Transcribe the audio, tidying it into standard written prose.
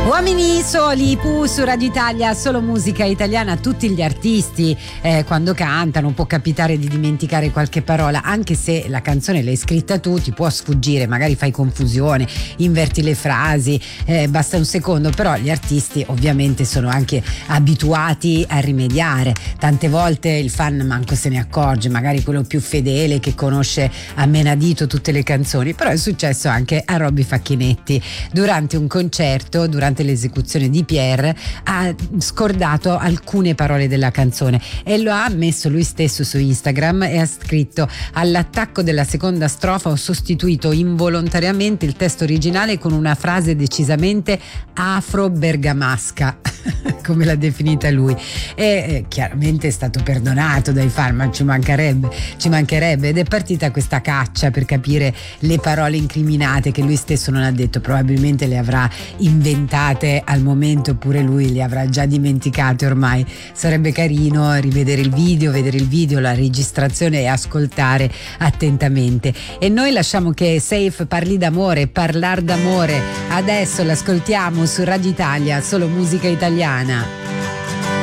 Uomini soli, Pooh su Radio Italia, solo musica italiana. Tutti gli artisti quando cantano può capitare di dimenticare qualche parola, anche se la canzone l'hai scritta tu, ti può sfuggire, magari fai confusione, inverti le frasi, basta un secondo, però gli artisti ovviamente sono anche abituati a rimediare. Tante volte il fan manco se ne accorge, magari quello più fedele che conosce a menadito tutte le canzoni, però è successo anche a Robby Facchinetti. Durante un concerto, durante l'esecuzione di Pierre, ha scordato alcune parole della canzone e lo ha ammesso lui stesso su Instagram e ha scritto: all'attacco della seconda strofa ho sostituito involontariamente il testo originale con una frase decisamente afro-bergamasca come l'ha definita lui, e chiaramente è stato perdonato dai fan, ma ci mancherebbe, ed è partita questa caccia per capire le parole incriminate che lui stesso non ha detto. Probabilmente le avrà inventate al momento, oppure lui le avrà già dimenticate ormai. Sarebbe carino rivedere il video, vedere il video, la registrazione e ascoltare attentamente. E noi lasciamo che Safe parli d'amore, parlar d'amore. Adesso l'ascoltiamo su Radio Italia, solo musica italiana.